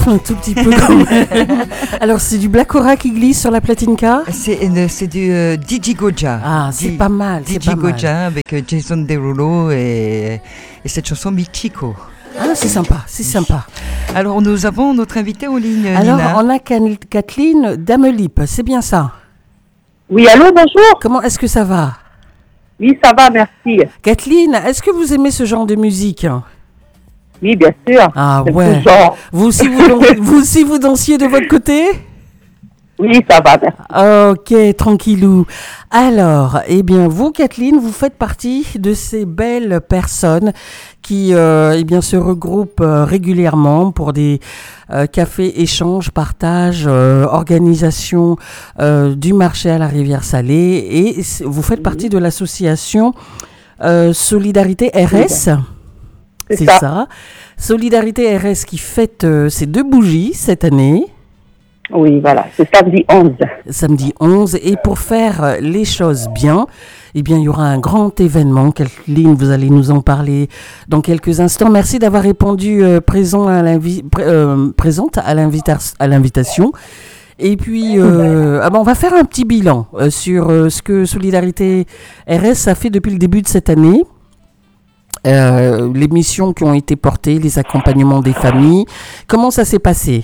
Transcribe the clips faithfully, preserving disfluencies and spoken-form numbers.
souffle un tout petit peu quand même. Alors, c'est du Black Aura qui glisse sur la platinka? C'est, c'est du euh, Didi Goja. Ah, c'est Di, pas mal. Didi c'est pas Goja mal. avec euh, Jason Derulo et, et cette chanson Michiko. Ah, c'est sympa, c'est sympa. Alors, nous avons notre invité en ligne, Alors, Nina. on a Kathleen Damelip, c'est bien ça? Oui, allô, bonjour. Comment est-ce que ça va? Oui, ça va, merci. Kathleen, est-ce que vous aimez ce genre de musique? Oui, bien sûr. Ah C'est ouais. tout genre. Vous aussi vous, dan- vous aussi, vous dansiez de votre côté? Oui, ça va, merci. Ok, tranquillou. Alors, eh bien, vous, Kathleen, vous faites partie de ces belles personnes qui, euh, eh bien, se regroupent euh, régulièrement pour des euh, cafés, échanges, partages, euh, organisation euh, du marché à la Rivière Salée. Et c- vous faites partie de l'association euh, Solidarité R S. C'est C'est ça. ça. Solidarité R S qui fête euh, ses deux bougies cette année. Oui, voilà, c'est samedi onze. Samedi onze. Et pour faire euh, les choses bien, eh bien, il y aura un grand événement. Kathleen, vous allez nous en parler dans quelques instants. Merci d'avoir répondu euh, présent à l'invi- pr- euh, présente à, l'invita- à l'invitation. Et puis, euh, ah ben, on va faire un petit bilan euh, sur euh, ce que Solidarité R S a fait depuis le début de cette année. Euh, les missions qui ont été portées, les accompagnements des familles. Comment ça s'est passé?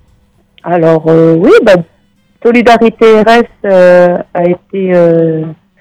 Alors, euh, oui, ben, Solidarité R S euh, a été euh,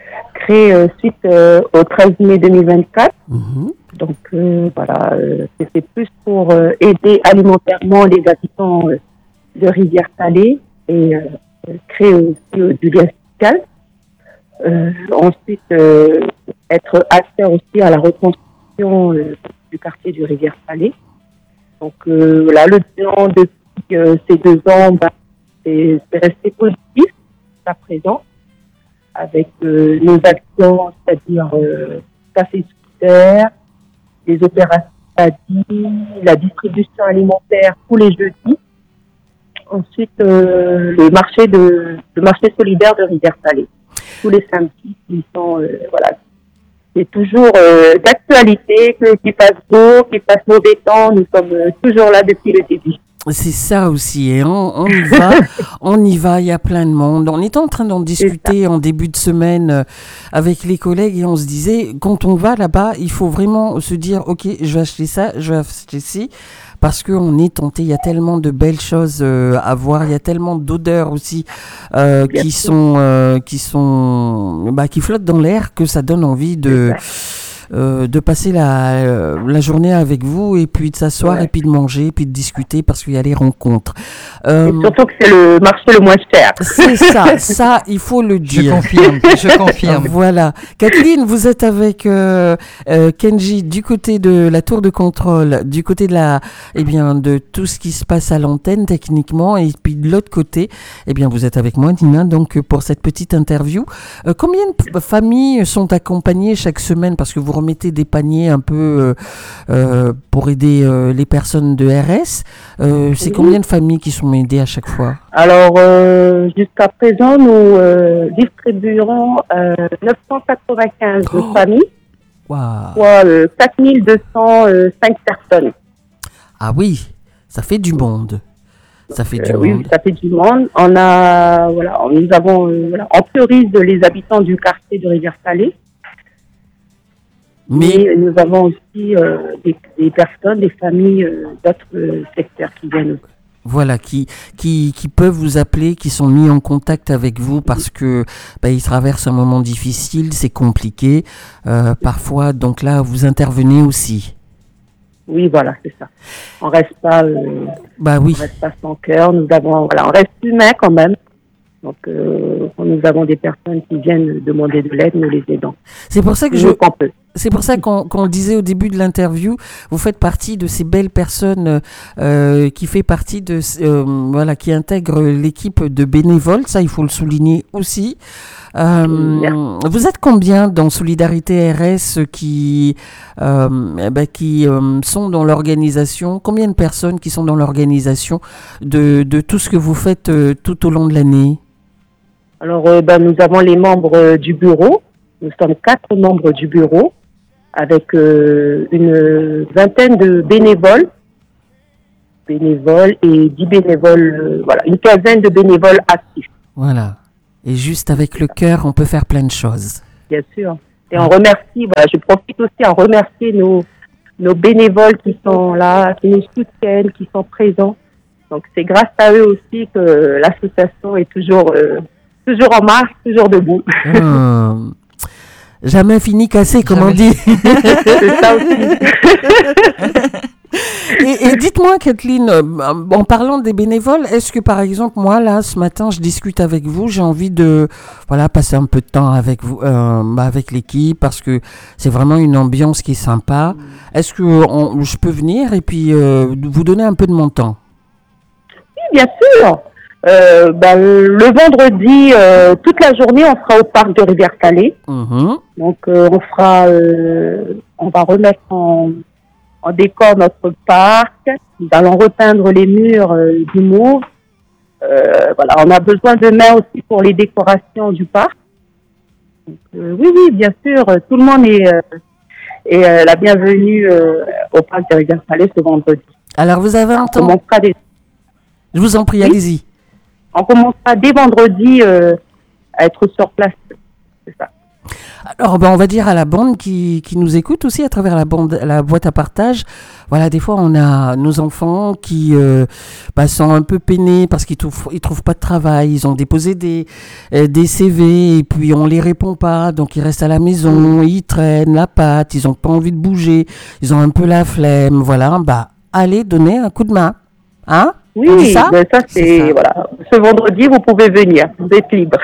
créée euh, suite euh, au treize mai deux mille vingt-quatre. Mhm. Donc, euh, voilà, euh, c'était plus pour euh, aider alimentairement les habitants euh, de Rivière-Salée et euh, créer aussi euh, du lien social. Euh, ensuite, euh, être acteur aussi à la reconstruction euh, du quartier du Rivière-Salée. Donc, euh, voilà, le bilan depuis euh, ces deux ans, bah, c'est, c'est resté positif jusqu'à présent, avec euh, nos actions, c'est-à-dire euh, café scooter, les opérations dit, la distribution alimentaire tous les jeudis. Ensuite, euh, le marché de le marché solidaire de Rivière-Salée tous les samedis, qui sont euh, voilà, c'est toujours euh, d'actualité, que qu'il fasse beau, qu'il fasse mauvais temps, nous sommes euh, toujours là depuis le début. C'est ça aussi, et on, on y va, on y va, il y a plein de monde. On était en train d'en discuter en début de semaine euh, avec les collègues et on se disait, quand on va là-bas, il faut vraiment se dire, ok, je vais acheter ça, je vais acheter ci, parce qu'on est tenté, il y a tellement de belles choses euh, à voir, il y a tellement d'odeurs aussi euh, qui sont, euh, qui sont, bah, qui flottent dans l'air que ça donne envie de... Euh, de passer la, euh, la journée avec vous et puis de s'asseoir Ouais. et puis de manger et puis de discuter parce qu'il y a les rencontres. Euh, Et surtout que c'est le marché le moins cher. c'est ça, ça il faut le Je dire. confirme, je confirme. Voilà. Kathleen, vous êtes avec euh, euh, Kenji du côté de la tour de contrôle, du côté de la, eh bien, de tout ce qui se passe à l'antenne techniquement, et puis de l'autre côté, eh bien, vous êtes avec moi, Nina, donc pour cette petite interview. Euh, combien de p- familles sont accompagnées chaque semaine, parce que vous remettez des paniers un peu euh, euh, pour aider euh, les personnes de R S. Euh, c'est Oui. combien de familles qui sont aidées à chaque fois? Alors, euh, jusqu'à présent, nous euh, distribuerons euh, neuf cent quatre-vingt-quinze Oh. familles, Waouh. soit euh, quatre mille deux cent cinq personnes. Ah oui, ça fait du monde. Ça fait du Euh, oui, monde. ça fait du monde. On a, voilà, nous avons, euh, voilà, on priorise les habitants du quartier de Rivière-Salée. Mais Mais nous avons aussi euh, des, des personnes, des familles euh, d'autres euh, secteurs qui viennent aussi. voilà, qui, qui, qui peuvent vous appeler, qui sont mis en contact avec vous parce que bah, ils traversent un moment difficile, c'est compliqué. Euh, parfois, donc là, vous intervenez aussi. Oui, voilà, c'est ça. On reste pas, euh, Bah oui. on reste pas sans cœur. Nous avons, voilà, on reste humain quand même. Donc, euh, quand nous avons des personnes qui viennent demander de l'aide, nous les aidons. C'est pour ça que je, Nous, qu'on peut. c'est pour ça qu'on, qu'on le disait au début de l'interview, vous faites partie de ces belles personnes euh, qui fait partie de, euh, voilà, qui intègrent l'équipe de bénévoles. Ça, il faut le souligner aussi. Euh, Merci. vous êtes combien dans Solidarité R S qui, euh, eh ben, qui euh, sont dans l'organisation? Combien de personnes qui sont dans l'organisation de, de tout ce que vous faites euh, tout au long de l'année? Alors, euh, ben, nous avons les membres euh, du bureau. Nous sommes quatre membres du bureau avec euh, une vingtaine de bénévoles bénévoles et dix bénévoles, euh, voilà, une quinzaine de bénévoles actifs. Voilà. Et juste avec le cœur, on peut faire plein de choses. Bien sûr. Et on remercie, voilà, je profite aussi à remercier nos, nos bénévoles qui sont là, qui nous soutiennent, qui sont présents. Donc c'est grâce à eux aussi que l'association est toujours, euh, toujours en marche, toujours debout. Hum. Jamais fini cassé, comme Jamais. on dit. C'est ça aussi. Et, et dites-moi, Kathleen, euh, en parlant des bénévoles, est-ce que par exemple, moi, là, ce matin, je discute avec vous, j'ai envie de voilà, passer un peu de temps avec vous, euh, bah, avec l'équipe, parce que c'est vraiment une ambiance qui est sympa. Est-ce que on- je peux venir et puis euh, vous donner un peu de mon temps? Oui, bien sûr. Euh, ben, le vendredi, euh, toute la journée, on sera au parc de Rivière-Calais. Mhm. Donc, euh, on fera, euh, on va remettre en, en décor notre parc. Nous allons repeindre les murs euh, du mauve. Euh, voilà, on a besoin de mains aussi pour les décorations du parc. Donc, euh, oui, oui, bien sûr, euh, tout le monde est, euh, est euh, la bienvenue euh, au parc de Rivière-Calais ce vendredi. Alors, vous avez un On temps? commencera, dès, Je vous en prie, Oui. allez-y. on commencera dès vendredi euh, à être sur place. C'est ça. Alors, ben, on va dire à la bande qui, qui nous écoute aussi à travers la bande, la boîte à partage. Voilà, des fois, on a nos enfants qui euh, bah, sont un peu peinés parce qu'ils trouvent, ils trouvent pas de travail. Ils ont déposé des, euh, des C V et puis on les répond pas. Donc, ils restent à la maison, ils traînent la patte, ils ont pas envie de bouger, ils ont un peu la flemme. Voilà, bah, allez donner un coup de main. Hein? Oui, On dit ça? ben ça C'est c'est ça. voilà. Ce vendredi, vous pouvez venir, vous êtes libre.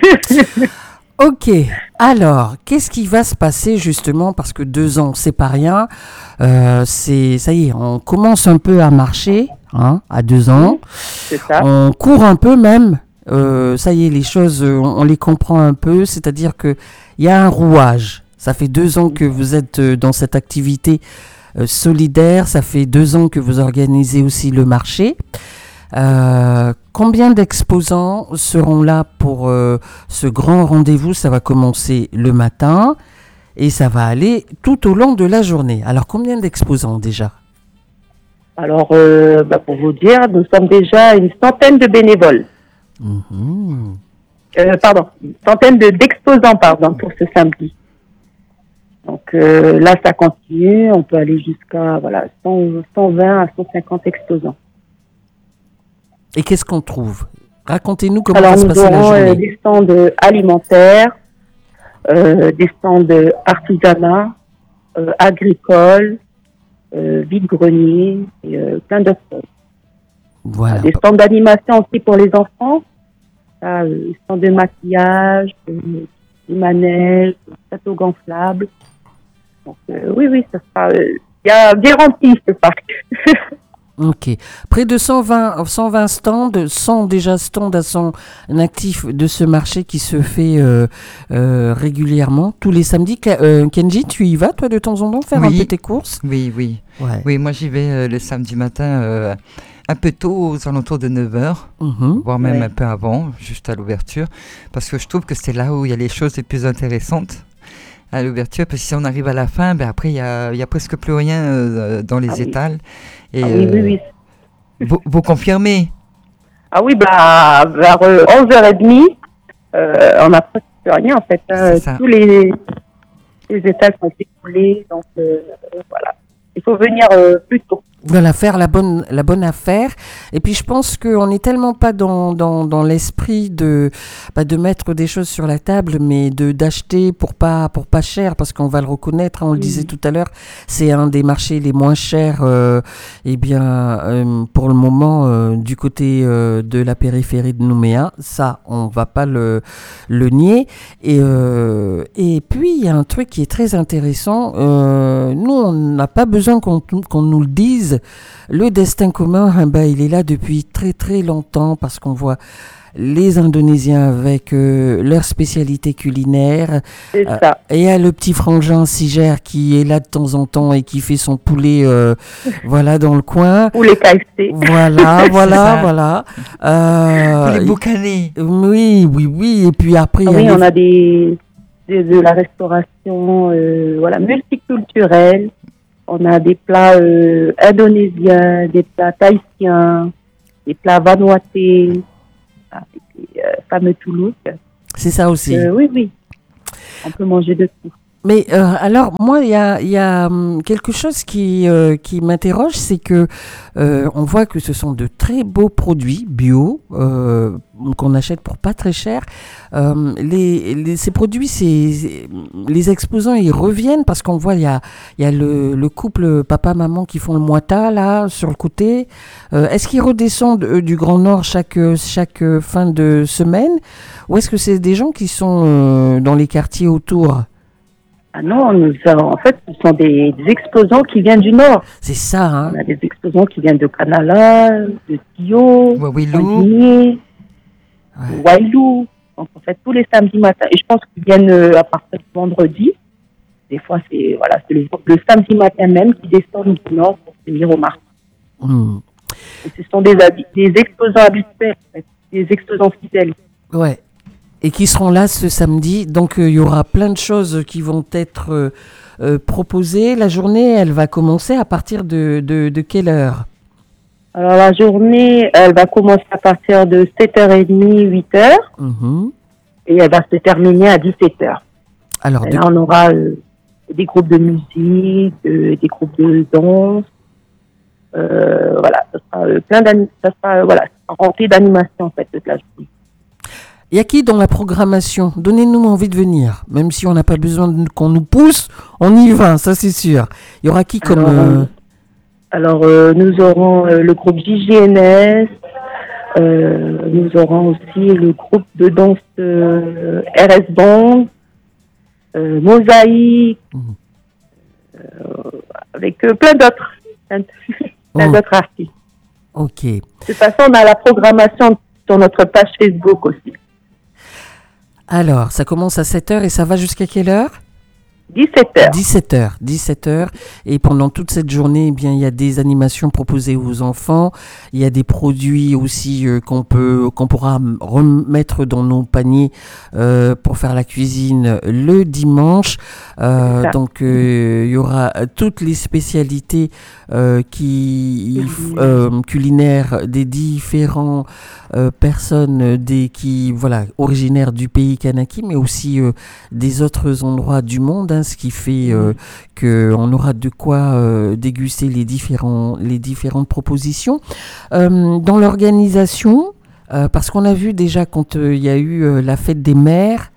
Ok, alors, qu'est-ce qui va se passer justement, parce que deux ans, c'est pas rien, euh, c'est, ça y est, on commence un peu à marcher, hein, à deux ans, C'est ça. on court un peu même, euh, ça y est, les choses, euh, on, on les comprend un peu, c'est-à-dire que il y a un rouage, ça fait deux ans que vous êtes euh, dans cette activité euh, solidaire, ça fait deux ans que vous organisez aussi le marché. Euh, combien d'exposants seront là pour euh, ce grand rendez-vous? Ça va commencer le matin et ça va aller tout au long de la journée. Alors, combien d'exposants déjà? Alors, euh, bah, pour vous dire, nous sommes déjà une centaine de bénévoles. Mhm. Euh, pardon, une centaine de, d'exposants, pardon, pour ce samedi. Donc euh, là, ça continue. On peut aller jusqu'à voilà cent, cent vingt à cent cinquante exposants. Et qu'est-ce qu'on trouve? Racontez-nous comment Alors, va se nous passer la aurons euh, journée. des stands alimentaires, euh, des stands artisanat, euh, agricoles, euh, vide-grenier, et euh, plein d'autres choses. Voilà. Des stands d'animation aussi pour les enfants, ça, euh, des stands de maquillage, euh, des manèges, des châteaux gonflables. Donc, euh, oui, oui, ça sera. euh, Il y a bien rempli ce parc. Ok. Près de cent vingt, cent vingt stands, cent déjà stands à son actif de ce marché qui se fait euh, euh, régulièrement tous les samedis. Ka- euh, Kenji, tu y vas toi de temps en temps faire un Oui. peu tes courses? Oui, oui. Ouais. Oui, moi j'y vais euh, le samedi matin euh, un peu tôt, aux alentours de neuf heures, Mhm. voire même Ouais. un peu avant, juste à l'ouverture, parce que je trouve que c'est là où il y a les choses les plus intéressantes, à l'ouverture, parce que si on arrive à la fin, ben après il y a, il y a presque plus rien euh, dans les Ah oui. étals. Et, Ah oui, oui, euh, oui. Vous, vous confirmez? Ah oui, bah, vers euh, onze heures trente, euh, on n'a presque rien en fait. hein. C'est ça. Tous les, les étages sont écoulés, donc euh, voilà. Il faut venir euh, plus tôt. Voilà, faire la bonne, la bonne affaire. Et puis je pense qu'on n'est tellement pas dans, dans, dans l'esprit de, bah, de mettre des choses sur la table, mais de d'acheter pour pas, pour pas cher, parce qu'on va le reconnaître, hein, on le Mm. disait tout à l'heure, c'est un des marchés les moins chers euh, eh bien, euh, pour le moment euh, du côté euh, de la périphérie de Nouméa. Ça, on va pas le, le nier. Et, euh, et puis, il y a un truc qui est très intéressant. Euh, nous, on n'a pas besoin qu'on, qu'on nous le dise. Le destin commun, eh ben, il est là depuis très très longtemps parce qu'on voit les Indonésiens avec euh, leur spécialité culinaire. C'est Euh, ça. Et il y a le petit frangin Sigère qui est là de temps en temps et qui fait son poulet euh, voilà, dans le coin. Ou les K F C. Voilà, C'est voilà, ça. voilà. Euh, Tous les boucanés. oui, oui, oui. Et puis après, il Ah y a oui, les- on a des, des- de la restauration, euh, voilà, multiculturelle. On a des plats euh, indonésiens, des plats tahitiens, des plats vanuatais, avec les euh, fameux Toulouse. C'est ça aussi. Euh, oui, oui. On peut manger de tout. Mais euh, alors, moi, il y a, y a hum, quelque chose qui, euh, qui m'interroge, c'est que euh, on voit que ce sont de très beaux produits bio euh, qu'on achète pour pas très cher. Euh, les, les, ces produits, c'est, les exposants, ils reviennent parce qu'on voit, il y a, y a le, le couple papa-maman qui font le moita, là, sur le côté. Euh, est-ce qu'ils redescendent eux, du Grand Nord chaque, chaque fin de semaine? Ou est-ce que c'est des gens qui sont euh, dans les quartiers autour? Ah non, nous avons, en fait, ce sont des, des exposants qui viennent du Nord. C'est ça, hein. On a des exposants qui viennent de Canala, de Tio, Wawilou. de Wailou. Donc, en fait, tous les samedis matins. Et je pense qu'ils viennent euh, à partir de vendredi. Des fois, c'est, voilà, c'est le, le samedi matin même qui descendent du Nord pour venir au marché. Mmh. Et ce sont des, habi- des exposants habituels, en fait, des exposants fidèles. Ouais. Et qui seront là ce samedi. Donc, il euh, y aura plein de choses qui vont être euh, euh, proposées. La journée, elle va commencer à partir de, de, de quelle heure? Alors, la journée, elle va commencer à partir de sept heures trente, huit heures. Mmh. Et elle va se terminer à dix-sept heures. Alors, Et de... là, on aura euh, des groupes de musique, euh, des groupes de danse. Euh, voilà, ça sera euh, plein d'anim- ça sera, euh, voilà, ça sera rempli d'animation, en fait, toute la journée. Il y a qui dans la programmation? Donnez-nous envie de venir. Même si on n'a pas besoin de, qu'on nous pousse, on y va, ça c'est sûr. Il y aura qui comme... Alors, euh... alors euh, nous aurons euh, le groupe J G N S, euh, nous aurons aussi le groupe de danse euh, R S Band, euh, Mosaïque, Mmh. euh, avec euh, plein d'autres, plein, plein Oh. d'autres artistes. Ok. De toute façon, on a la programmation sur notre page Facebook aussi. Alors, ça commence à sept heures et ça va jusqu'à quelle heure? dix-sept heures. dix-sept heures. dix-sept heures. Et pendant toute cette journée, eh bien, il y a des animations proposées aux enfants. Il y a des produits aussi euh, qu'on peut, qu'on pourra m- remettre dans nos paniers euh, pour faire la cuisine le dimanche. Euh, C'est ça. donc, euh, il y aura toutes les spécialités euh, qui euh, culinaires des différents euh, personnes des qui voilà originaires du pays Kanaki, mais aussi euh, des autres endroits du monde. Hein, ce qui fait euh, qu'on aura de quoi euh, déguster les, différents, les différentes propositions. Euh, dans l'organisation, euh, parce qu'on a vu déjà quand il euh, y a eu euh, la fête des mères,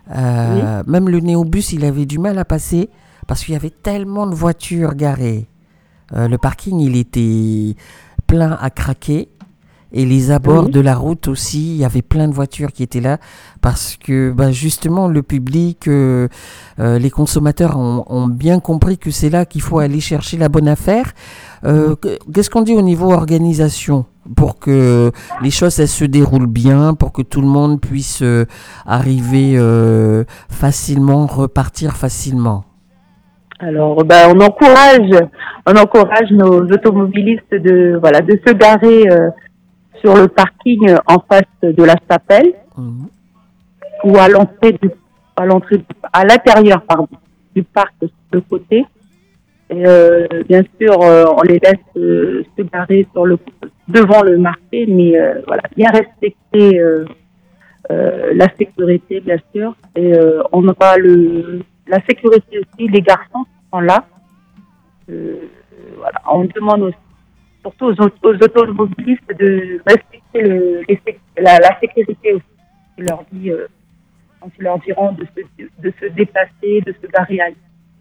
euh, oui. Même le néobus, il avait du mal à passer parce qu'il y avait tellement de voitures garées. Euh, le parking, il était plein à craquer. Et les abords oui. de la route aussi, il y avait plein de voitures qui étaient là parce que bah, justement le public, euh, euh, les consommateurs ont, ont bien compris que c'est là qu'il faut aller chercher la bonne affaire. Euh, qu'est-ce qu'on dit au niveau organisation pour que les choses elles se déroulent bien, pour que tout le monde puisse euh, arriver euh, facilement, repartir facilement? Alors, ben, on encourage, on encourage nos automobilistes de voilà de se garer euh, sur le parking en face de la chapelle mmh. ou à l'entrée du, à l'entrée, à l'intérieur, pardon, du parc de ce côté. Et euh, bien sûr, euh, on les laisse euh, se garer sur le, devant le marché, mais euh, voilà, bien respecter euh, euh, la sécurité, bien sûr. Et euh, on aura le, la sécurité aussi, les garçons sont là. Euh, voilà, on demande aussi surtout aux, aux automobilistes de respecter le, les, la, la sécurité aussi. Ils leur, dit, euh, quand ils leur diront de se, de se déplacer, de se garer ailleurs.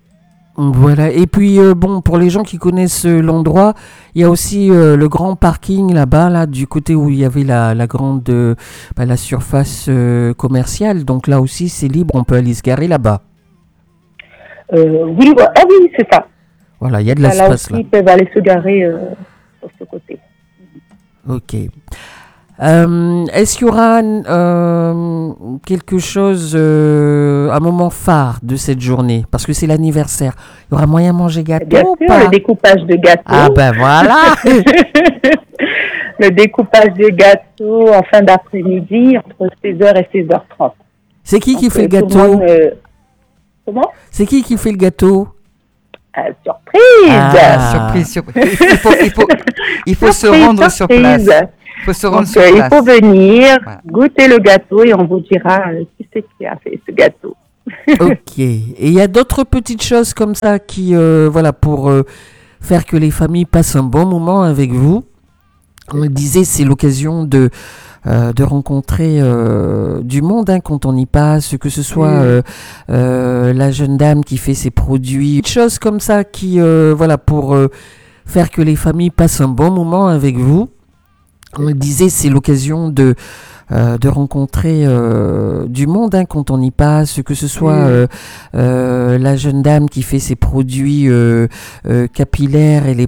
Voilà, et puis euh, bon, pour les gens qui connaissent euh, l'endroit, il y a aussi euh, le grand parking là-bas, là, du côté où il y avait la, la grande euh, bah, la surface euh, commerciale. Donc là aussi, c'est libre, on peut aller se garer là-bas. Euh, oui, ah oui, c'est ça. Voilà, il y a de l'espace là. Aussi, là. Ils peuvent aller se garer euh, sur ce côté. Ok. Euh, est-ce qu'il y aura euh, quelque chose, euh, un moment phare de cette journée? Parce que c'est l'anniversaire. Il y aura moyen de manger gâteau Bien ou sûr, pas? le découpage de gâteau. Ah ben voilà. Le découpage de gâteau en fin d'après-midi entre seize heures et seize heures trente. C'est qui qui Donc, fait le gâteau? monde, euh... Comment? C'est qui qui fait le gâteau? Ah, surprise. Ah. Surprise, surprise. Il faut, il faut, il faut se Surprise, rendre sur surprise. place. Il faut se rendre Donc, sur euh, il place. faut venir, Voilà. goûter le gâteau et on vous dira euh, qui c'est qui a fait ce gâteau. Ok. Et il y a d'autres petites choses comme ça qui, euh, voilà, pour euh, faire que les familles passent un bon moment avec vous. On le disait, c'est l'occasion de euh, de rencontrer euh, du monde hein, quand on y passe, que ce soit Mm. euh, euh, la jeune dame qui fait ses produits, des choses comme ça qui, euh, voilà, pour euh, faire que les familles passent un bon moment avec vous. On le disait, c'est l'occasion de euh, de rencontrer euh, du monde hein, quand on y passe, que ce soit Mm. euh, euh, la jeune dame qui fait ses produits euh, euh, capillaires et les